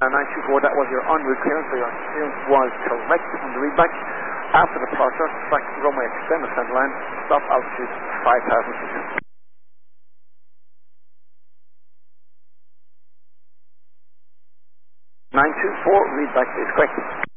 924, that was your en route clearance, so your clearance was correct on the readback. After departure, track runway extend the center line, stop altitude 5,000 feet. 924, readback is correct.